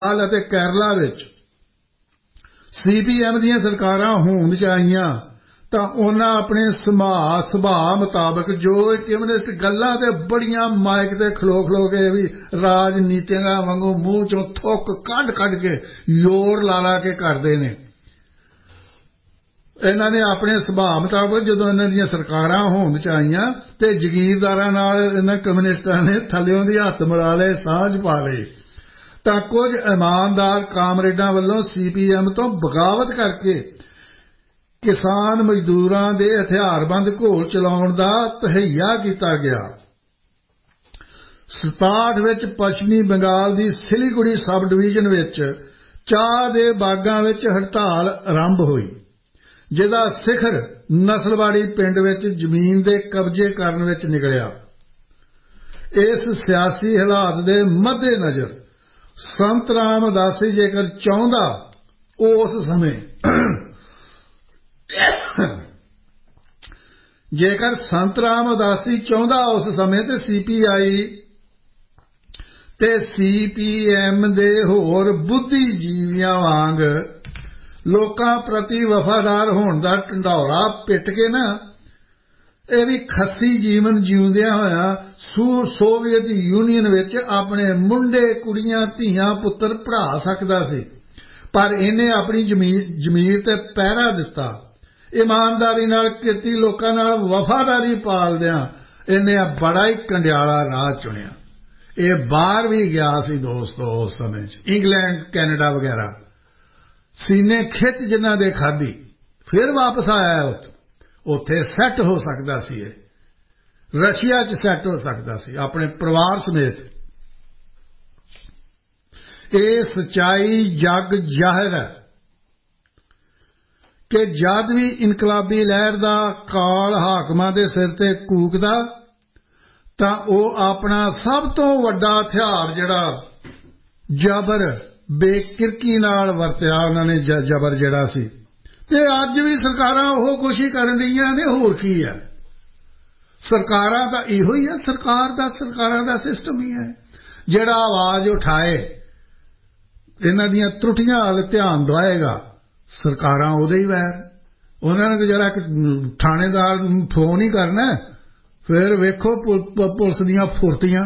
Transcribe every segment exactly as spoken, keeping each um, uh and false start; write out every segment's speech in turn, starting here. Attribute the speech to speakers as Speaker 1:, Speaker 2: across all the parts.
Speaker 1: ਅਤੇ ਕੇਰਲਾ ਵਿੱਚ ਸੀ P M ਦੀਆਂ ਸਰਕਾਰਾਂ ਹੋਂਦ 'ਚ ਆਈਆਂ ਤਾਂ ਉਹਨਾਂ ਆਪਣੇ ਸੁਭਾਅ ਸੁਭਾਅ ਮੁਤਾਬਕ ਜੋ ਕਮਿਊਨਿਸਟ ਗੱਲਾਂ ਤੇ ਬੜੀਆਂ ਮਾਈਕ ਤੇ ਖਲੋ ਖਲੋ ਕੇ ਵੀ ਰਾਜਨੀਤੀਆਂ ਵਾਂਗੂ ਮੂੰਹ 'ਚੋਂ ਥੁੱਕ ਕੱਢ ਕੱਢ ਕੇ ਜ਼ੋਰ ਲਾ ਲਾ ਕੇ ਕਰਦੇ ਨੇ। ਇਹਨਾਂ ਨੇ ਆਪਣੇ ਸੁਭਾਅ ਮੁਤਾਬਕ ਜਦੋਂ ਇਹਨਾਂ ਦੀਆਂ ਸਰਕਾਰਾਂ ਹੋਂਦ 'ਚ ਆਈਆਂ ਤੇ ਜ਼ਗੀਰਦਾਰਾਂ ਨਾਲ ਇਹਨਾਂ ਕਮਿਊਨਿਸਟਾਂ ਨੇ ਥੱਲਿਓਂ ਦੀ ਹੱਥ ਮਿਲਾ ਲਏ, ਸਾਂਝ ਪਾ ਲਈ ਤਾਂ ਕੁਝ ਇਮਾਨਦਾਰ ਕਾਮਰੇਡਾਂ ਵੱਲੋਂ ਸੀ ਪੀ ਐਮ ਤੋਂ ਬਗਾਵਤ ਕਰਕੇ ਕਿਸਾਨ ਮਜ਼ਦੂਰਾਂ ਦੇ ਹਥਿਆਰਬੰਦ ਘੋਲ ਚਲਾਉਣ ਦਾ ਤਹਈਆ ਕੀਤਾ ਗਿਆ। ਸਤਾਹਠ ਵਿੱਚ ਪੱਛਮੀ ਬੰਗਾਲ ਦੀ ਸਿਲੀਗੁੜੀ ਸਬ ਡਿਵੀਜ਼ਨ ਵਿੱਚ ਚਾਹ ਦੇ ਬਾਗਾਂ ਵਿੱਚ ਹੜਤਾਲ ਆਰੰਭ ਹੋਈ, ਜਿਹਦਾ ਸਿਖਰ ਨਸਲਵਾੜੀ ਪਿੰਡ ਵਿੱਚ ਜ਼ਮੀਨ ਦੇ ਕਬਜ਼ੇ ਕਰਨ ਵਿੱਚ ਨਿਕਲਿਆ। ਇਸ ਸਿਆਸੀ ਹਾਲਾਤ ਦੇ ਮੱਦੇਨਜ਼ਰ ਸੰਤ ਰਾਮ ਉਦਾਸੀ ਜੇਕਰ ਚਾਹੁੰਦਾ ਉਸ ਸਮੇਂ ਜੇਕਰ ਸੰਤ ਰਾਮ ਉਦਾਸੀ ਚਾਹੁੰਦਾ ਉਸ ਸਮੇਂ ਤੇ ਸੀ ਪੀ ਆਈ ਤੇ ਸੀ ਪੀ ਐਮ ਦੇ ਹੋਰ ਬੁੱਧੀਜੀਵੀਆਂ ਵਾਂਗ ਲੋਕਾਂ ਪ੍ਰਤੀ ਵਫਾਦਾਰ ਹੋਣ ਦਾ ਢੰਡੌਰਾ ਪਿੱਟ ਕੇ ਨਾ ਇਹ ਵੀ ਖੱਸੀ ਜੀਵਨ ਜਿਉਂਦਿਆਂ ਹੋਇਆ ਸੂ ਸੋਵੀਅਤ ਯੂਨੀਅਨ ਵਿੱਚ ਆਪਣੇ ਮੁੰਡੇ ਕੁੜੀਆਂ ਧੀਆਂ ਪੁੱਤਰ ਪੜ੍ਹਾ ਸਕਦਾ ਸੀ। ਪਰ ਇਹਨੇ ਆਪਣੀ ਜ਼ਮੀਰ ਤੇ ਪਹਿਰਾ ਦਿੱਤਾ। ਇਮਾਨਦਾਰੀ ਨਾਲ ਕਿਰਤੀ ਲੋਕਾਂ ਨਾਲ ਵਫਾਦਾਰੀ ਪਾਲਦਿਆਂ ਇਹਨੇ ਬੜਾ ਹੀ ਕੰਡਿਆਲਾ ਰਾਹ ਚੁਣਿਆ। ਇਹ ਬਾਹਰ ਵੀ ਗਿਆ ਸੀ ਦੋਸਤੋ ਉਸ ਸਮੇਂ 'ਚ, ਇੰਗਲੈਂਡ ਕੈਨੇਡਾ ਵਗੈਰਾ, ਸੀਨੇ ਖਿੱਚ ਜਿਨ੍ਹਾਂ ਦੇ ਖਾਧੀ, ਫਿਰ ਵਾਪਸ ਆਇਆ। ਉੱਥੇ ਉੱਥੇ ਸੈੱਟ ਹੋ ਸਕਦਾ ਸੀ, ਇਹ ਰਸ਼ੀਆ 'ਚ ਸੈੱਟ ਹੋ ਸਕਦਾ ਸੀ ਆਪਣੇ ਪਰਿਵਾਰ ਸਮੇਤ। ਇਹ ਸੱਚਾਈ ਜਗ ਜ਼ਾਹਿਰ ਹੈ ਕਿ ਜਦ ਵੀ ਇਨਕਲਾਬੀ ਲਹਿਰ ਦਾ ਕਾਲ ਹਾਕਮਾਂ ਦੇ ਸਿਰ ਤੇ ਕੂਕਦਾ ਤਾਂ ਉਹ ਆਪਣਾ ਸਭ ਤੋਂ ਵੱਡਾ ਹਥਿਆਰ ਜਿਹੜਾ ਜ਼ਬਰ ਬੇਕਿਰਕੀ ਨਾਲ ਵਰਤਿਆ ਉਹਨਾਂ ਨੇ, ਜ਼ਬਰ ਜਿਹੜਾ ਸੀ। ਤੇ ਅੱਜ ਵੀ ਸਰਕਾਰਾਂ ਉਹ ਕੁਛ ਹੀ ਕਰਨ ਰਹੀਆਂ ਨੇ, ਹੋਰ ਕੀ ਹੈ। ਸਰਕਾਰਾਂ ਤਾਂ ਇਹੋ ਹੀ ਹੈ, ਸਰਕਾਰ ਦਾ ਸਰਕਾਰਾਂ ਦਾ ਸਿਸਟਮ ਹੀ ਹੈ। ਜਿਹੜਾ ਆਵਾਜ਼ ਉਠਾਏ ਇਹਨਾਂ ਦੀਆਂ ਤਰੁੱਟੀਆਂ ਵੱਲ ਧਿਆਨ ਦਵਾਏਗਾ, ਸਰਕਾਰਾਂ ਉਹਦੇ ਹੀ ਵੈਰ। ਉਹਨਾਂ ਨੇ ਤਾਂ ਜਿਹੜਾ ਇੱਕ ਥਾਣੇਦਾਰ ਨੂੰ ਫੋਨ ਹੀ ਕਰਨਾ, ਫਿਰ ਵੇਖੋ ਪੁਲਿਸ ਦੀਆਂ ਫੁਰਤੀਆਂ।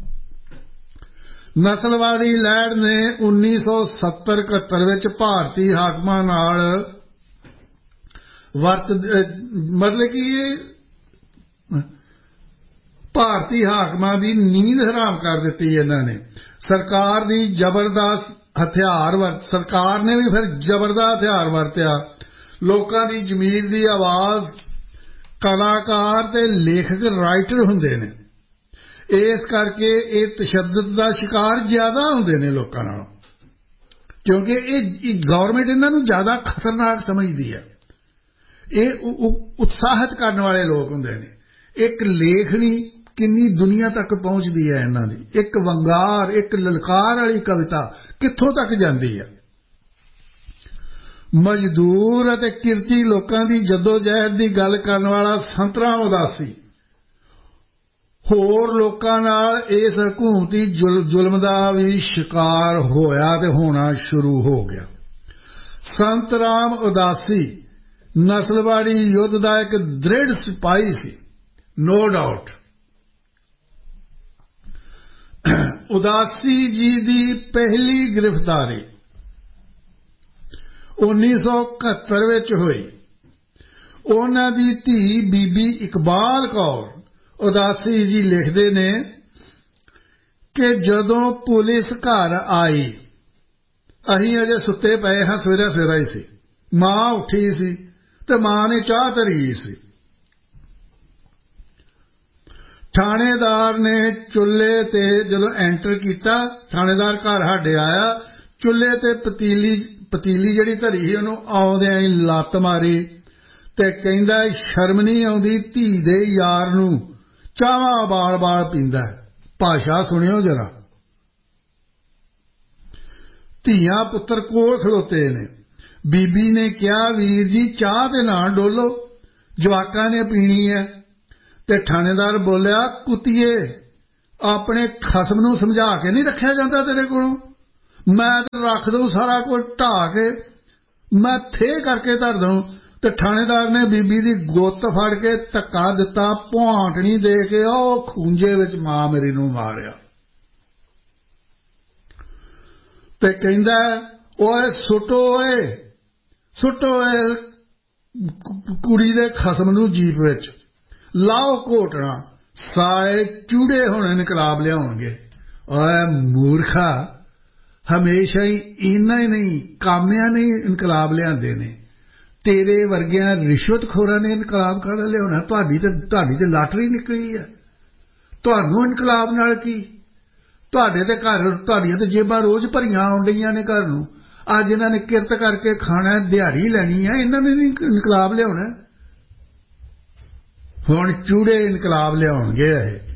Speaker 1: ਨਸਲਵਾਦੀ ਲਹਿਰ ਨੇ ਉੱਨੀ ਸੌ ਸੱਤਰ ਇਕਹੱਤਰ ਵਿੱਚ ਭਾਰਤੀ ਹਾਕਮਾਂ ਨਾਲ ਵਰਤ ਮਤਲਬ ਕਿ ਇਹ ਭਾਰਤੀ ਹਾਕਮਾਂ ਦੀ ਨੀਂਦ ਹਰਾਮ ਕਰ ਦਿੱਤੀ। ਇਹਨਾਂ ਨੇ ਸਰਕਾਰ ਦੀ ਜ਼ਬਰਦਸਤ ਹਥਿਆਰ ਵਰਤ ਸਰਕਾਰ ਨੇ ਵੀ ਫਿਰ ਜ਼ਬਰਦਸਤ ਹਥਿਆਰ ਵਰਤਿਆ। ਲੋਕਾਂ ਦੀ ਜ਼ਮੀਰ ਦੀ ਆਵਾਜ਼ ਕਲਾਕਾਰ ਤੇ ਲੇਖਕ ਰਾਈਟਰ ਹੁੰਦੇ ਨੇ, ਇਸ ਕਰਕੇ ਇਹ ਤਸ਼ੱਦਦ ਦਾ ਸ਼ਿਕਾਰ ਜ਼ਿਆਦਾ ਹੁੰਦੇ ਨੇ ਲੋਕਾਂ ਨਾਲੋਂ, ਕਿਉਂਕਿ ਇਹ ਗਵਰਨਮੈਂਟ ਇਹਨਾਂ ਨੂੰ ਜ਼ਿਆਦਾ ਖਤਰਨਾਕ ਸਮਝਦੀ ਹੈ। ਇਹ ਉਤਸ਼ਾਹਿਤ ਕਰਨ ਵਾਲੇ ਲੋਕ ਹੁੰਦੇ ਨੇ। ਇੱਕ ਲੇਖਣੀ ਕਿੰਨੀ ਦੁਨੀਆ ਤੱਕ ਪਹੁੰਚਦੀ ਹੈ ਇਹਨਾਂ ਦੀ, ਇੱਕ ਵੰਗਾਰ, ਇੱਕ ਲਲਕਾਰ ਵਾਲੀ ਕਵਿਤਾ ਕਿੱਥੋਂ ਤੱਕ ਜਾਂਦੀ ਹੈ। ਮਜ਼ਦੂਰ ਅਤੇ ਕਿਰਤੀ ਲੋਕਾਂ ਦੀ ਜਦੋਜਹਿਦ ਦੀ ਗੱਲ ਕਰਨ ਵਾਲਾ ਸੰਤ ਰਾਮ ਉਦਾਸੀ ਹੋਰ ਲੋਕਾਂ ਨਾਲ ਇਸ ਹਕੂਮਤੀ ਜ਼ੁਲਮ ਦਾ ਵੀ ਸ਼ਿਕਾਰ ਹੋਇਆ ਤੇ ਹੋਣਾ ਸ਼ੁਰੂ ਹੋ ਗਿਆ। ਸੰਤ ਰਾਮ ਉਦਾਸੀ ਨਸਲਵਾੜੀ ਯੁੱਧ ਦਾ ਇੱਕ ਦ੍ਰਿੜ ਸਿਪਾਹੀ ਸੀ, ਨੋ ਡਾਊਟ। ਉਦਾਸੀ ਜੀ ਦੀ ਪਹਿਲੀ ਗ੍ਰਿਫਤਾਰੀ ਉੱਨੀ ਸੌ ਇਕਹੱਤਰ ਵਿੱਚ ਹੋਈ। ਉਹਨਾਂ ਦੀ ਧੀ ਬੀਬੀ ਇਕਬਾਲ ਕੌਰ ਉਦਾਸੀ ਜੀ ਲਿਖਦੇ ਨੇ ਕਿ ਜਦੋਂ ਪੁਲਿਸ ਘਰ ਆਈ, ਅਸੀਂ ਅਜੇ ਸੁੱਤੇ ਪਏ ਹਾਂ, ਸਵੇਰਾ ਸਵੇਰਾ ਹੀ ਸੀ। ਮਾਂ ਉੱਠੀ ਸੀ ਤੇ ਮਾਂ ਨੇ ਚਾਹ ਧਰੀ ਸੀ। ਥਾਣੇਦਾਰ ਨੇ ਚੁੱਲ੍ਹੇ ਤੇ ਜਦੋਂ ਐਂਟਰ ਕੀਤਾ, ਥਾਣੇਦਾਰ ਘਰ ਸਾਡੇ ਆਇਆ, ਚੁੱਲ੍ਹੇ ਤੇ ਪਤੀਲੀ ਪਤੀਲੀ ਜਿਹੜੀ ਧਰੀ ਸੀ ਉਹਨੂੰ ਆਉਂਦਿਆਂ ਹੀ ਲੱਤ ਮਾਰੀ ਤੇ ਕਹਿੰਦਾ ਸ਼ਰਮ ਨਹੀਂ ਆਉਂਦੀ ਧੀ ਦੇ ਯਾਰ ਨੂੰ ਚਾਹਾਂ ਬਾਲ ਬਾਲ ਪੀਂਦਾ। ਭਾਸ਼ਾ ਸੁਣਿਓ ਜਰਾ। ਧੀਆਂ ਪੁੱਤਰ ਕੋਲ ਖਲੋਤੇ ਨੇ। ਬੀਬੀ ਨੇ ਕਿਹਾ ਵੀਰ ਜੀ ਚਾਹ ਤੇ ਨਾ ਡੋਲੋ, ਜਵਾਕਾਂ ਨੇ ਪੀਣੀ ਹੈ। ਤੇ ਥਾਣੇਦਾਰ ਬੋਲਿਆ ਕੁੱਤੀਏ, ਆਪਣੇ ਖਸਮ ਨੂੰ ਸਮਝਾ ਕੇ ਨਹੀਂ ਰੱਖਿਆ ਜਾਂਦਾ ਤੇਰੇ ਕੋਲੋਂ। मैं तो रख दूँ सारा कुछ ढा के मैं थे करके धर दूँ। तो थानेदार ने बीबी की गुत्त फड़ के धक्का दिता, भौंटनी दे के ओ खूंजे विच मां मेरी नूं मारिया। ते कहंदा ओए सुटो ओए सुटो ओए कुड़ी दे खसम नूं जीप विच लाओ घोटना, सारे चूड़े हुण इनकलाब लियाउणगे। ओए मूर्खा, हमेशा ही इन्ना ही नहीं कामियां ने इनकलाब लियाते ने, तेरे वर्गिया रिश्वतखोरां ने इनकलाब काहदा लियाउणा? तुहाडी ते तुहाडी ते लाटरी निकली है, तुहानूं इनकलाब नाल की? तुहाडे ते घर तुहाडियां ते जेबां रोज़ भरियां आउण डईयां ने घर नूं। अज इन्हां ने किरत करके खाना, दिहाड़ी लैनी है, इन्हां ने नहीं इनकलाब लियाउणा। हुण चूड़े इनकलाब लियाउणगे।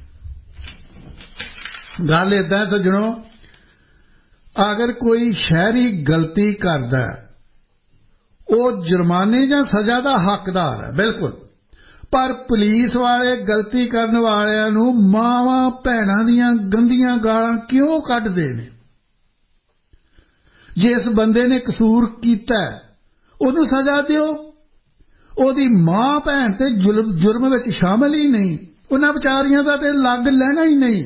Speaker 1: गल इदां सज्जणों, अगर कोई शहरी गलती करदा वो जुर्माने या सज़ा का हकदार है बिल्कुल, पर पुलिस वाले गलती करने वालियां नूं मावां भैणां दीयां गंदियां गालां क्यों कढदे ने? जिस बंदे ने कसूर कीता उहनूं सज़ा दिओ, ओहदी मां भैण ते जुर्म जुर्म विच शामिल ही नहीं, उन्हां विचारियां दा ते लग लैना ही नहीं।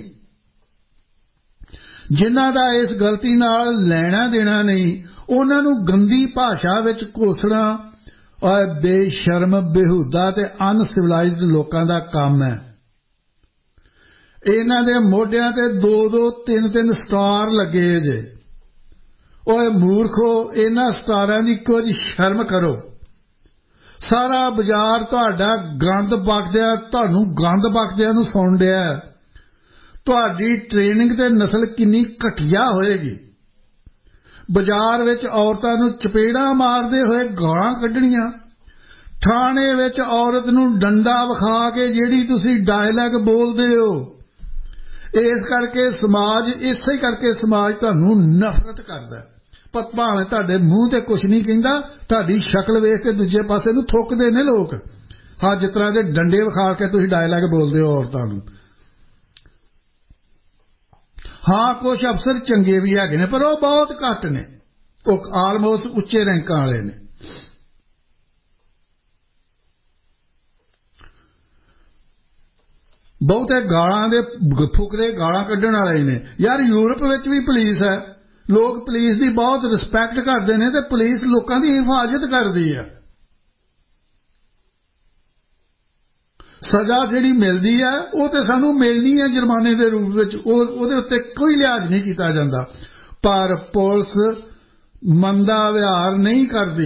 Speaker 1: जिन्हां दा इस गलती नाल लेना देना नहीं, उन्हां नूं गंदी भाषा विच कोसना और बेशर्म बेहुदा ते अनसिविलाइज्ड लोकां दा काम है। इन्हां दे मोढियां ते दो दो तीन तीन स्टार लगे जे। ओए मूर्खो, इन्हां स्टारां दी कुछ शर्म करो। सारा बाजार तुहाडा गंद बकदिया तुहानूं गंद बकदिया नूं सुण दिया। तुहाडी ट्रेनिंग ते नस्ल किन्नी घटिया होएगी। बाजार विच औरतां नूं चपेड़ा मारदे होए गालां कढणियां, थाणे विच औरत नूं डंडा विखा के जिहड़ी तुसीं डायलॉग बोलदे हो। इस करके समाज इसे करके समाज तुहानूं नफरत करदा। पर भावें तुहाडे मूँह ते कुछ नहीं कहंदा, तुहाडी शक्ल वेख के दूजे पासे नूं थुकदे ने लोग। हाँ, जिस तरह दे डंडे विखा के तुसीं डायलॉग बोलदे हो औरतां नूं। हाँ, कुछ अफसर चंगे भी हैगे ने, पर वो बहुत घट ने, वो आलमोस्ट उच्चे रैंकां वाले ने। बहुते गालां दे फुकरे गालां कढण वाले ने। यार यूरोप विच भी पुलिस है, लोग पुलिस की बहुत रिस्पैक्ट करते हैं, तो पुलिस लोगों की हिफाजत करती है। सज़ा जिहड़ी मिलती है वो तो सानू मिलनी है जुर्माने के रूप में, उहदे उत्ते कोई लिहाज नहीं किया जाता। पर पुलिस मंदा व्यवहार नहीं करती।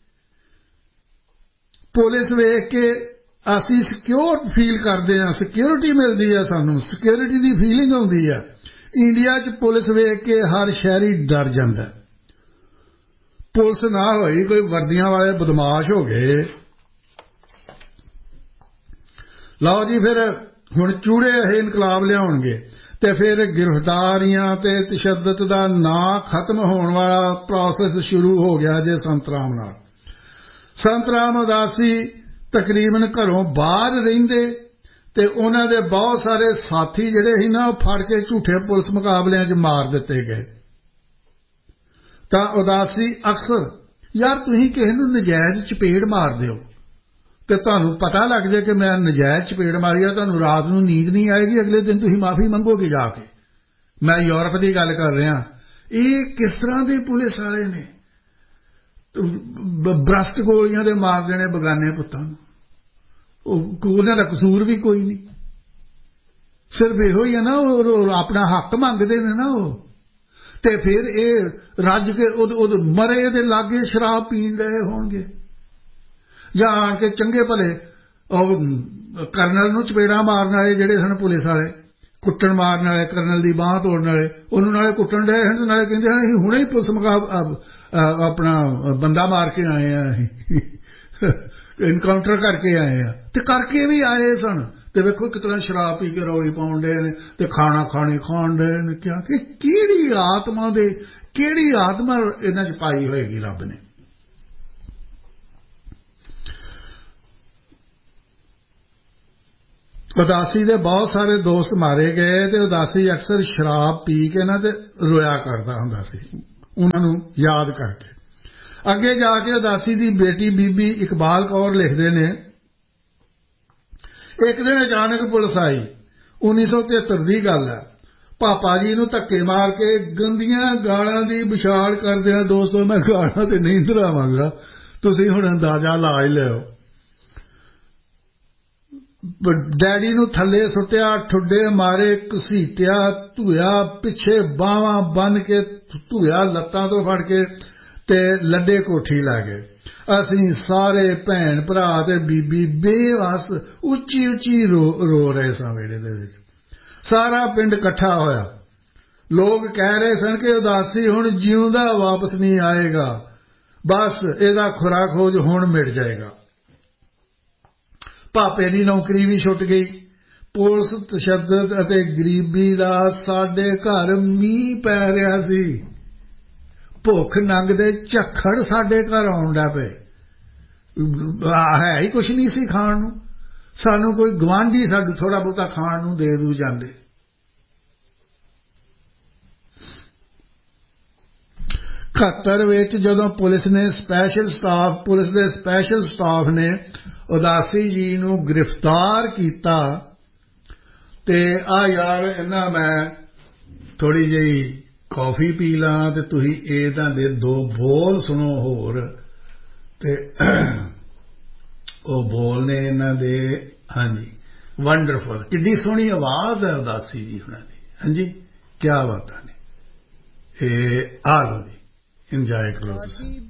Speaker 1: पुलिस वेख के असी सिक्योर फील करते हैं, सिक्योरिटी मिलती है, सानू सिक्योरिटी की फीलिंग आती है। इंडिया च पुलिस वेख के हर शहरी डर जाता। पुलिस ना होई कोई वर्दियां वाले बदमाश हो गए। लो जी, फिर हुण चूड़े ये इनकलाब लियाउणगे ते फिर गिरफ्तारियां ते तशद्दद दा ना खत्म होने वाला प्रोसेस शुरू हो गया जे संत राम नाल। संत राम उदासी तकरीबन घरों बाहर रहिंदे ते उन्हां दे बहुत सारे साथी जिहड़े ही ना फड़ के झूठे पुलिस मुकाबलियां च मार दिते गए। तां उदासी अक्सर, यार तुसीं किसे नूं नजायज़ चपेड़ मार दिओ ते तुहानूं पता लग जाए कि मैं नजायज़ चपेड़ मारी है, तुहानूं रात नूं नींद नहीं आएगी, अगले दिन तुसीं माफ़ी मंगोगे जाके। मैं यूरोप की गल कर रहा। ये किस तरह के पुलिस वाले ने? ब्रस्ट गोलियां दे मार देने बगाने पुत्तां नूं, उन्हां दा कसूर भी कोई नहीं, सिर्फ इहो ही है ना, अपना हक मंगते हैं ना वो। ते फिर ये रज के उद, उद मरे दे लागे शराब पीण रहे होणगे, जां आण के चंगे भले करनल नूं चपेड़ा मारन वाले जिहड़े सन पुलिस वाले, कुट्टण मारन वाले, करनल दी बांह तोड़न वाले, उन्होंने नाले कुट्टण रहे हैं, नाले कहंदे हैं असीं हुणे ही पुलिस मुकाब अपना बंदा मार के आए हैं, इनकाउंटर करके आए हैं। ते करके भी आए सन, ते वेखो कितना शराब पी के रौली पाउण डे ने ते खाना खाने खाण डे ने। क्या कि किहड़ी आत्मा दे किहड़ी आत्मा इन्हां च पाई होएगी रब ने। उदासी दे बहुत सारे दोस्त मारे गए ते उदासी अक्सर शराब पी के ना ते रोया करता हुंदा सी उन्हां नूं याद करके। अगे जाके उदासी दी बेटी बीबी इकबाल कौर लिखदे ने, एक दिन अचानक पुलिस आई, उन्नीस सौ तिहत्तर दी गल है। पापा जी नूं धक्के मार के गंदियां गालां दी विछाड़ करदिआं, दोस्तों मैं गालां ते नहीं दरावांगा, तुसीं हुण अंदाजा ला ही लिओ। डैडी नूं थल्ले सुट्टिया, ठुड्डे मारे, घसीटिया, धुया, पिछे बावां बन के धुया, लत्तां तो फड़ के ते लड्डे कोठी लै गए। असीं सारे भैन भरा ते बीबी बेवस उच्ची उच्ची रो रो रहे सां वेड़े दे विच। सारा पिंड इकट्ठा होया। लोग कह रहे सन कि उदासी हुण जिउंदा वापस नहीं आएगा, बस इहदा खुरा खोज हुण मिट जाएगा। पापे दी नौकरी भी छुट गई। पुलिस तशद्दद अते गरीबी दा साडे घर मींह पै रिहा सी। भुख नंग दे झक्खड़ साडे घर आउण लग पे। है ही कुछ नहीं सी खाण नूं। सानू कोई गवांढी साडू थोड़ा बहुता खाण नूं दे दू जांदे। इकहत्तर विच जदों पुलिस ने स्पैशल स्टाफ पुलिस दे स्पैशल स्टाफ ने उदासी जी नूं गिरफ्तार कीता ते आ यार इन्ना मैं थोड़ी जी कॉफी पी ला ते तुसीं इहदां दे दो बोल सुनो होर। ते ओ बोल ने इन्हां दे, हाँ जी, वंडरफुल, किड्डी सोहनी आवाज़ है उदासी जी हुणां दी। हाँ जी, क्या बात है। ए आ लो जी, इंजॉय करो तुसीं।